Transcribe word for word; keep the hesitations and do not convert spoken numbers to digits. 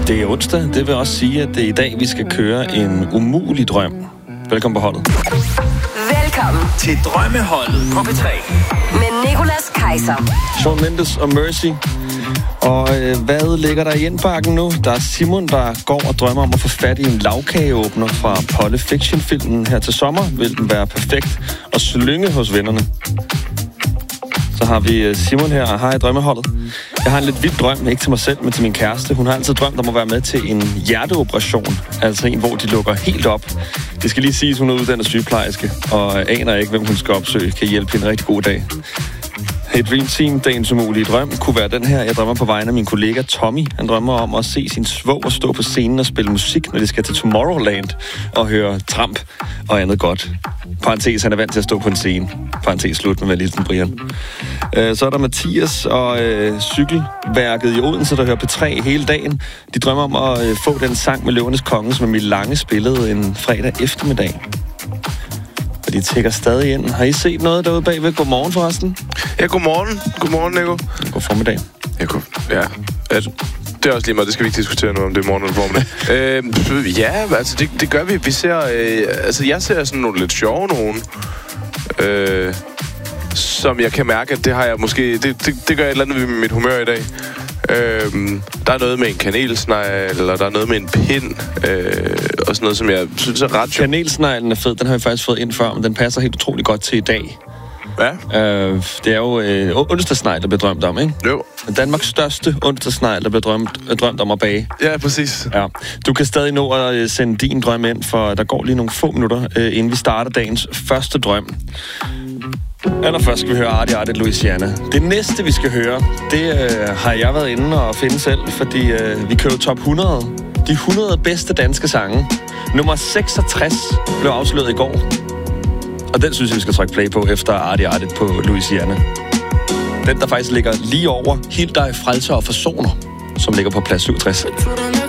Det er onsdag. Det vil også sige, at det er i dag, vi skal køre en umulig drøm. Velkommen på holdet. Velkommen til Drømmeholdet på P tre. Med Nicolas Kaiser, Shawn Mendes og Mercy. Og øh, hvad ligger der i indbakken nu? Der er Simon, der går og drømmer om at få fat i en lavkageåbner fra Pulp Fiction-filmen her til sommer. Vil den være perfekt at slynge hos vennerne? Så har vi Simon her, og hej Drømmeholdet. Jeg har en lidt vild drøm, ikke til mig selv, men til min kæreste. Hun har altid drømt om at være med til en hjerteoperation. Altså en, hvor de lukker helt op. Det skal lige siges, at hun er uddannet sygeplejerske, og aner ikke, hvem hun skal opsøge. Kan hjælpe hende en rigtig god dag. Hey Dream Team, dagens umulige drøm kunne være den her. Jeg drømmer på vegne af min kollega Tommy. Han drømmer om at se sin svoger stå på scenen og spille musik, når de skal til Tomorrowland og høre tramp og andet godt. Parentes, han er vant til at stå på en scene. Parentes slut med Lille Brian. Øh, så er der Mathias og øh, cykelværket i Odense, der hører P tre hele dagen. De drømmer om at øh, få den sang med Løvernes Konge, som Emil Lange spillede en fredag eftermiddag. Og de tækker stadig ind. Har I set noget derude bagved? Godmorgen forresten. Ja, godmorgen. Godmorgen, Nico. God formiddag. Jeg kunne, ja. Det er også lige meget, det skal vi ikke diskutere nu, om det er morgen eller formiddag. øh, ja, altså det, det gør vi. Vi ser, øh, altså jeg ser sådan nogle lidt sjove nogen, øh, som jeg kan mærke, at det har jeg måske, det, det, det gør et eller andet med mit humør i dag. Øh, der er noget med en kanelsnegl, eller der er noget med en pind, øh, og sådan noget, som jeg synes er ret sjovt. Kanelsneglen er fed, den har vi faktisk fået ind før, men den passer helt utrolig godt til i dag. Ja. Øh, det er jo øh, onsdagsnegl, der bliver drømt om, ikke? Jo. Danmarks største onsdagsnegl, der bliver drømt, øh, drømt om at bage. Ja, præcis. Ja. Du kan stadig nå at øh, sende din drøm ind, for der går lige nogle få minutter, øh, inden vi starter dagens første drøm. Allerførst skal vi høre Artie Artie Louisiana. Det næste, vi skal høre, det øh, har jeg været inde og finde selv, fordi øh, vi kører top hundrede. De hundrede bedste danske sange. Nummer seksogtres blev afsløret i går. Og den synes jeg, vi skal trykke play på efter Artie Artie på Louisiana. Den, der faktisk ligger lige over Helt dig frelser og forsoner, som ligger på plads syvogtres.